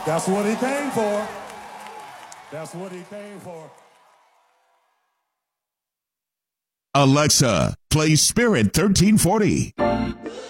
That's what he came for. That's what he came for. Alexa, play Spirit 1340.